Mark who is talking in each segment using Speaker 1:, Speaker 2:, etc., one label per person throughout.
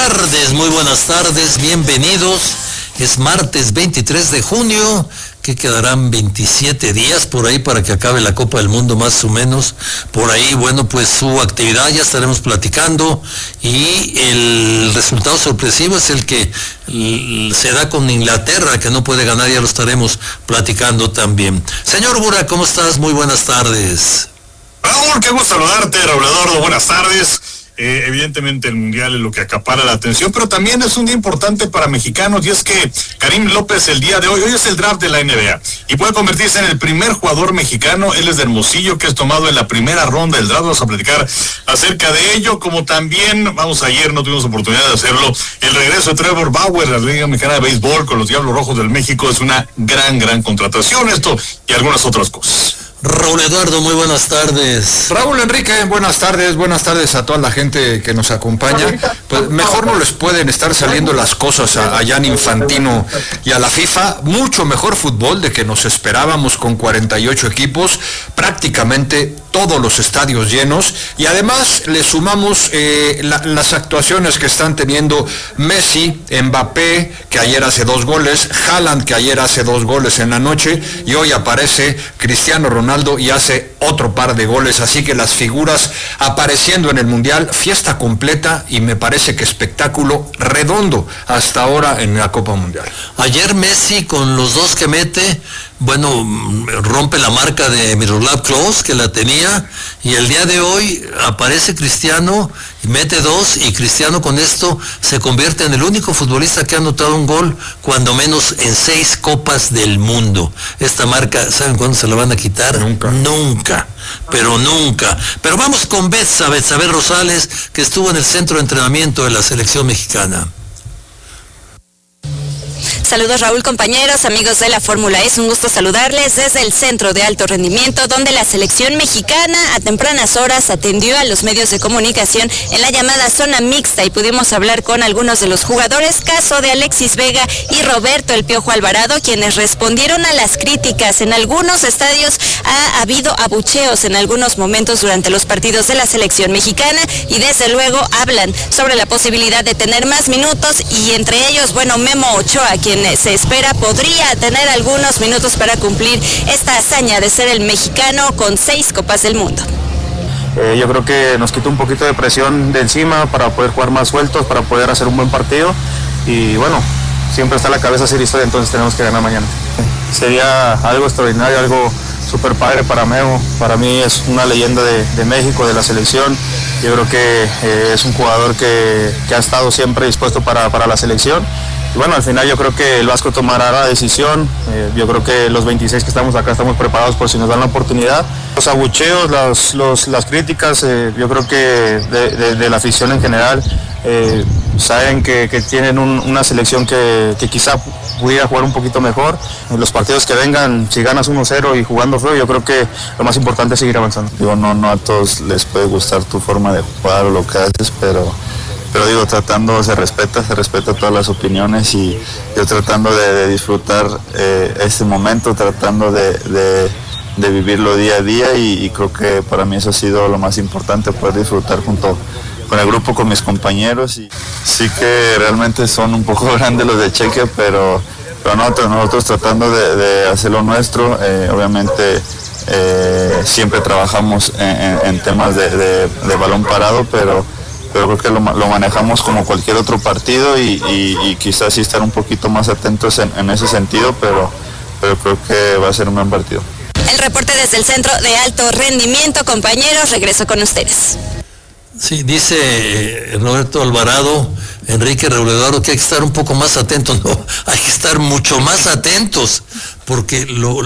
Speaker 1: muy buenas tardes, bienvenidos. Es martes 23 de junio, que quedarán 27 días por ahí para que acabe la Copa del Mundo más o menos. Por ahí, bueno, pues su actividad ya estaremos platicando y el resultado sorpresivo es el que se da con Inglaterra, que no puede ganar, ya lo estaremos platicando también. Señor Bura, ¿cómo estás? Muy buenas tardes.
Speaker 2: Raúl, qué gusto saludarte, Raúl Eduardo, buenas tardes. Evidentemente el Mundial es lo que acapara la atención, pero también es un día importante para mexicanos, y es que Karim López el día de hoy es el draft de la NBA, y puede convertirse en el primer jugador mexicano. Él es de Hermosillo, que es tomado en la primera ronda del draft. Vamos a platicar acerca de ello, como también, ayer no tuvimos oportunidad de hacerlo, el regreso de Trevor Bauer a la Liga Mexicana de Béisbol con los Diablos Rojos del México es una gran contratación, esto y algunas otras cosas.
Speaker 1: Raúl Eduardo, muy buenas tardes.
Speaker 3: Raúl Enrique, buenas tardes a toda la gente que nos acompaña. Pues mejor no les pueden estar saliendo las cosas a Gianni Infantino y a la FIFA. Mucho mejor fútbol de que nos esperábamos, con 48 equipos, prácticamente todos los estadios llenos, y además le sumamos las actuaciones que están teniendo Messi, Mbappé, que ayer hace 2 goles, Haaland, que ayer hace 2 goles en la noche, y hoy aparece Cristiano Ronaldo y hace otro par de goles. Así que las figuras apareciendo en el Mundial, fiesta completa, y me parece que espectáculo redondo hasta ahora en la Copa Mundial.
Speaker 1: Ayer Messi, con los 2 que mete, bueno, rompe la marca de Miroslav Klose, que la tenía, y el día de hoy aparece Cristiano y mete 2, y Cristiano con esto se convierte en el único futbolista que ha anotado un gol, cuando menos en 6 Copas del Mundo. Esta marca, ¿saben cuándo se la van a quitar? Nunca, pero nunca. Pero vamos con Betsabe Rosales, que estuvo en el centro de entrenamiento de la selección mexicana.
Speaker 4: Saludos, Raúl, compañeros, amigos de la Fórmula E. Es un gusto saludarles desde el Centro de Alto Rendimiento, donde la selección mexicana a tempranas horas atendió a los medios de comunicación en la llamada zona mixta, y pudimos hablar con algunos de los jugadores, caso de Alexis Vega y Roberto El Piojo Alvarado, quienes respondieron a las críticas. En algunos estadios ha habido abucheos en algunos momentos durante los partidos de la selección mexicana, y desde luego hablan sobre la posibilidad de tener más minutos, y entre ellos, bueno, Memo Ochoa, quien se espera podría tener algunos minutos para cumplir esta hazaña de ser el mexicano con 6 Copas del Mundo.
Speaker 5: Yo creo que nos quita un poquito de presión de encima para poder jugar más sueltos, para poder hacer un buen partido, y bueno, siempre está la cabeza hacer historia, entonces tenemos que ganar mañana. Sería algo extraordinario, algo súper padre para Memo. Para mí es una leyenda de México, de la selección. Yo creo que es un jugador que ha estado siempre dispuesto para la selección. Y bueno, al final yo creo que el Vasco tomará la decisión. Yo creo que los 26 que estamos acá estamos preparados por si nos dan la oportunidad. Los abucheos, las críticas, yo creo que de la afición en general, saben que tienen una selección que quizá pudiera jugar un poquito mejor. En los partidos que vengan, si ganas 1-0 y jugando feo, yo creo que lo más importante es seguir avanzando.
Speaker 6: Digo, no a todos les puede gustar tu forma de jugar o lo que haces, pero digo, se respeta todas las opiniones, y yo tratando de disfrutar este momento, tratando de vivirlo día a día, y creo que para mí eso ha sido lo más importante, poder disfrutar junto con el grupo, con mis compañeros. Y sí que realmente son un poco grandes los de Chequia, pero nosotros tratando de hacer lo nuestro. Obviamente siempre trabajamos en temas de balón parado, pero creo que lo manejamos como cualquier otro partido, y quizás sí estar un poquito más atentos en ese sentido, pero creo que va a ser un buen partido.
Speaker 4: El reporte desde el Centro de Alto Rendimiento, compañeros, regreso con ustedes.
Speaker 1: Sí, dice Roberto Alvarado, Enrique Raúl Eduardo, que hay que estar un poco más atentos. No, hay que estar mucho más atentos, porque lo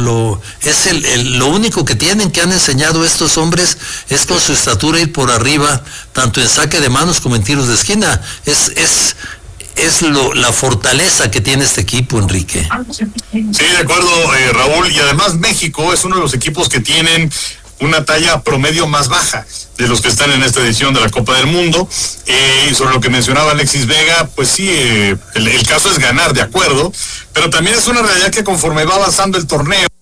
Speaker 1: único que han enseñado estos hombres es con su estatura ir por arriba, tanto en saque de manos como en tiros de esquina. Es la fortaleza que tiene este equipo, Enrique.
Speaker 2: Sí, de acuerdo, Raúl, y además México es uno de los equipos que tienen una talla promedio más baja de los que están en esta edición de la Copa del Mundo. Y sobre lo que mencionaba Alexis Vega, pues sí, el caso es ganar, de acuerdo, pero también es una realidad que conforme va avanzando el torneo,